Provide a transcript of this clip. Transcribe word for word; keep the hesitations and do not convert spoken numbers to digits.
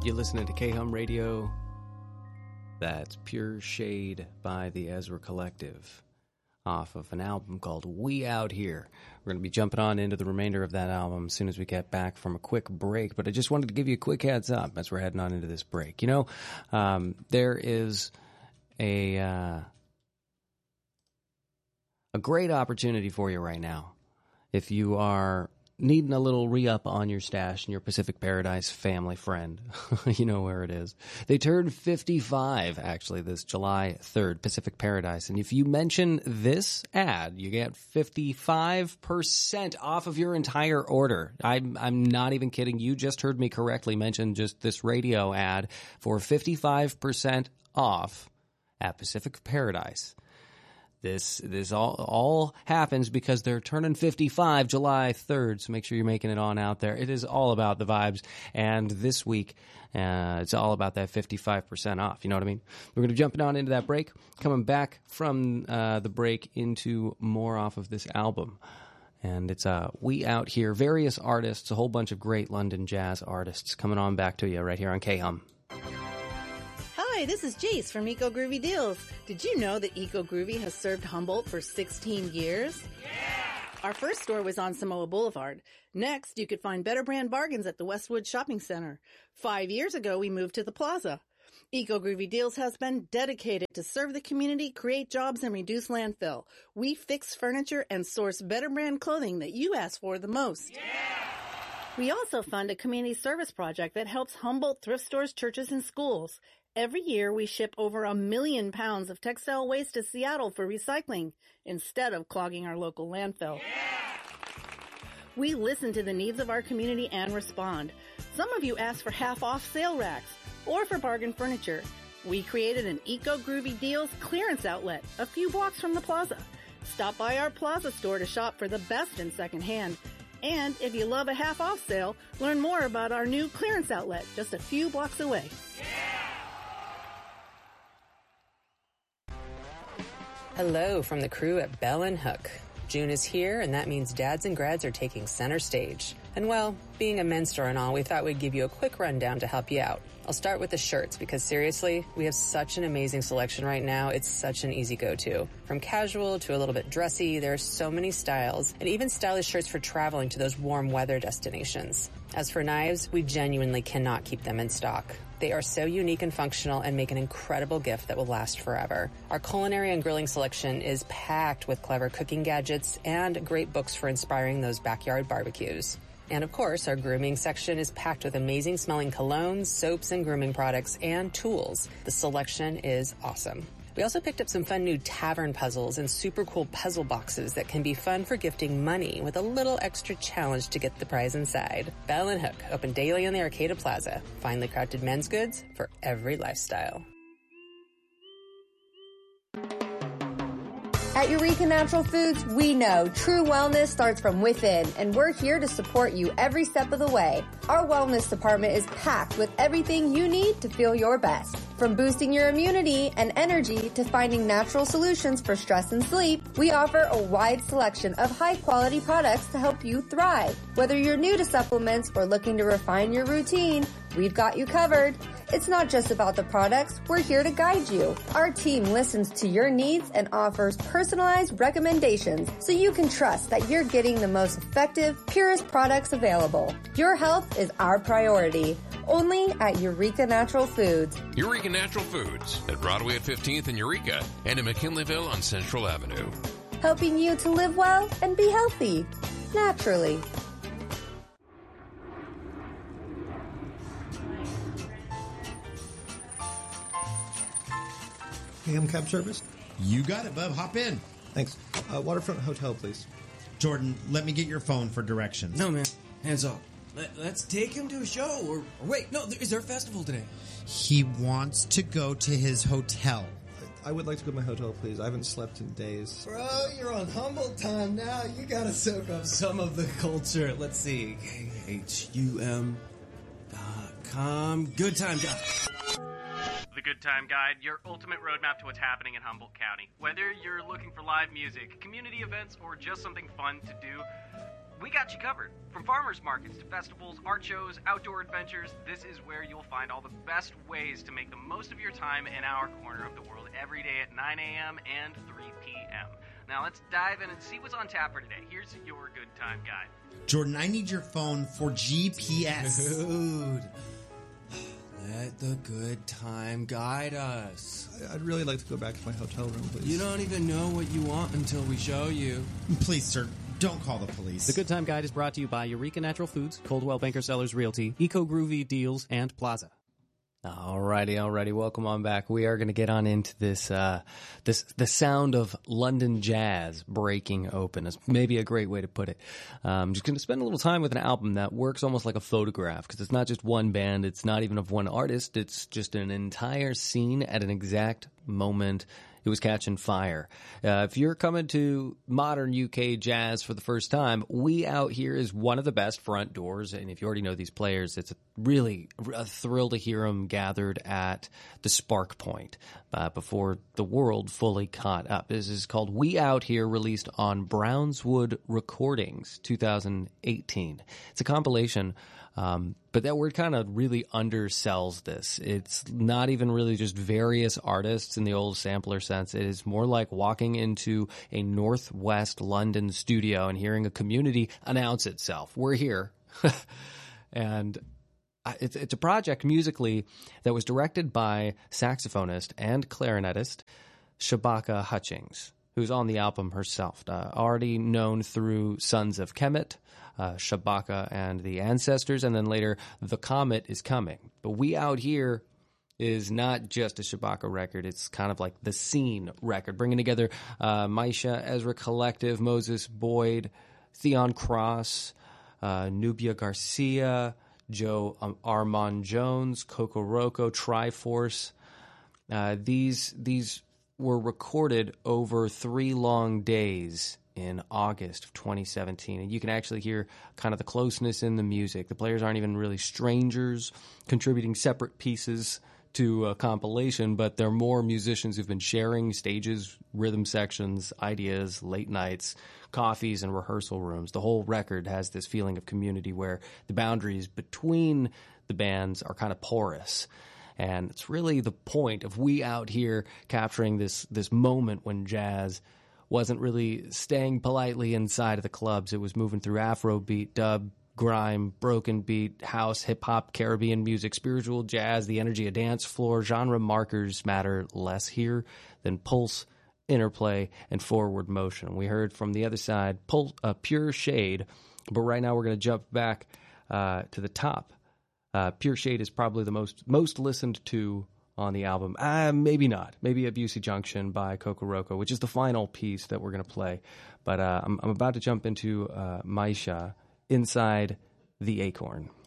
You're listening to K-Hum Radio. That's Pure Shade by the Ezra Collective, off of an album called We Out Here. We're going to be jumping on into the remainder of that album as soon as we get back from a quick break, but I just wanted to give you a quick heads up as we're heading on into this break. You know, um, there is a uh, a great opportunity for you right now. If you are needing a little re-up on your stash and your Pacific Paradise family friend, you know where it is. They turned fifty-five, actually, this July third, Pacific Paradise. And if you mention this ad, you get fifty-five percent off of your entire order. I'm, I'm not even kidding. You just heard me correctly mention just this radio ad for fifty-five percent off at Pacific Paradise. This this all all happens because they're turning fifty-five July third, so make sure you're making it on out there. It is all about the vibes, and this week uh, it's all about that fifty-five percent off. You know what I mean? We're going to jump on into that break, coming back from uh, the break into more off of this album. And it's uh, We Out Here, various artists, a whole bunch of great London jazz artists coming on back to you right here on K-Hum. Hi, this is Jace from Eco Groovy Deals. Did you know that Eco Groovy has served Humboldt for sixteen years? Yeah! Our first store was on Samoa Boulevard. Next, you could find better brand bargains at the Westwood Shopping Center. Five years ago, we moved to the Plaza. Eco Groovy Deals has been dedicated to serve the community, create jobs, and reduce landfill. We fix furniture and source better brand clothing that you ask for the most. Yeah! We also fund a community service project that helps Humboldt thrift stores, churches, and schools. Every year, we ship over a million pounds of textile waste to Seattle for recycling instead of clogging our local landfill. Yeah! We listen to the needs of our community and respond. Some of you ask for half-off sale racks or for bargain furniture. We created an Eco Groovy Deals clearance outlet a few blocks from the Plaza. Stop by our Plaza store to shop for the best in secondhand. And if you love a half-off sale, learn more about our new clearance outlet just a few blocks away. Yeah! Hello from the crew at Bell and Hook. June is here, and that means dads and grads are taking center stage. And well, being a men's store and all, we thought we'd give you a quick rundown to help you out. I'll start with the shirts, because seriously, we have such an amazing selection right now, it's such an easy go-to. From casual to a little bit dressy, there are so many styles, and even stylish shirts for traveling to those warm weather destinations. As for knives, we genuinely cannot keep them in stock. They are so unique and functional and make an incredible gift that will last forever. Our culinary and grilling selection is packed with clever cooking gadgets and great books for inspiring those backyard barbecues. And of course, our grooming section is packed with amazing smelling colognes, soaps, and grooming products and tools. The selection is awesome. We also picked up some fun new tavern puzzles and super cool puzzle boxes that can be fun for gifting money with a little extra challenge to get the prize inside. Bell and Hook, open daily on the Arcata Plaza. Finely crafted men's goods for every lifestyle. At Eureka Natural Foods, we know true wellness starts from within, and we're here to support you every step of the way. Our wellness department is packed with everything you need to feel your best. From boosting your immunity and energy to finding natural solutions for stress and sleep, we offer a wide selection of high-quality products to help you thrive. Whether you're new to supplements or looking to refine your routine, we've got you covered. It's not just about the products, we're here to guide you. Our team listens to your needs and offers personalized recommendations so you can trust that you're getting the most effective, purest products available. Your health is our priority. Only at Eureka Natural Foods. Eureka Natural Foods at Broadway at fifteenth in Eureka and in McKinleyville on Central Avenue. Helping you to live well and be healthy. Naturally. K-Hum cab service? You got it, bub. Hop in. Thanks. Uh, Waterfront Hotel, please. Jordan, let me get your phone for directions. No, man. Hands off. Let, let's take him to a show. Or, or wait, no, is there a festival today? He wants to go to his hotel. I would like to go to my hotel, please. I haven't slept in days. Bro, you're on Humboldt time now. You gotta soak up some of the culture. Let's see. K H U M dot com. Good time, guys. The Good Time Guide, your ultimate roadmap to what's happening in Humboldt County. Whether you're looking for live music, community events, or just something fun to do, we got you covered. From farmers markets to festivals, art shows, outdoor adventures, this is where you'll find all the best ways to make the most of your time in our corner of the world every day at nine a.m. and three p.m. Now let's dive in and see what's on tap for today. Here's your good time guide. Jordan, I need your phone for G P S. Dude, let the good time guide us. I'd really like to go back to my hotel room, please. You don't even know what you want until we show you. Please, sir, don't call the police. The Good Time Guide is brought to you by Eureka Natural Foods, Coldwell Banker Sellers Realty, Eco Groovy Deals, and Plaza. Alrighty, alrighty. Welcome on back. We are going to get on into this, uh, this, the sound of London jazz breaking open is maybe a great way to put it. I'm just going to spend a little time with an album that works almost like a photograph because it's not just one band. It's not even of one artist. It's just an entire scene at an exact moment. It was catching fire. Uh, if you're coming to modern U K jazz for the first time, We Out Here is one of the best front doors. And if you already know these players, it's a really a thrill to hear them gathered at the Spark Point uh, before the world fully caught up. This is called We Out Here, released on Brownswood Recordings, two thousand eighteen. It's a compilation. Um, but that word kind of really undersells this. It's not even really just various artists in the old sampler sense. It is more like walking into a Northwest London studio and hearing a community announce itself. We're here. And it's, it's a project musically that was directed by saxophonist and clarinetist Shabaka Hutchings, who's on the album herself, uh, already known through Sons of Kemet, Uh, Shabaka and the Ancestors, and then later The Comet is Coming. But We Out Here is not just a Shabaka record. It's kind of like the scene record, bringing together uh, Maisha, Ezra Collective, Moses Boyd, Theon Cross, uh, Nubia Garcia, Joe um, Armand Jones, Coco Roco, Triforce. Uh, these these were recorded over three long days in August of twenty seventeen. And you can actually hear kind of the closeness in the music. The players aren't even really strangers contributing separate pieces to a compilation, but they're more musicians who've been sharing stages, rhythm sections, ideas, late nights, coffees, and rehearsal rooms. The whole record has this feeling of community where the boundaries between the bands are kind of porous. And it's really the point of We Out Here capturing this this moment when jazz wasn't really staying politely inside of the clubs. It was moving through Afrobeat, dub, grime, broken beat, house, hip-hop, Caribbean music, spiritual jazz, the energy of dance floor. Genre markers matter less here than pulse, interplay, and forward motion. We heard from the other side, pulse, uh, Pure Shade, but right now we're going to jump back uh, to the top. Uh, Pure Shade is probably the most most listened to on the album. Uh, maybe not. Maybe Abusi Junction by Coco Roco, which is the final piece that we're going to play. But uh, I'm, I'm about to jump into uh, Maisha, Inside the Acorn.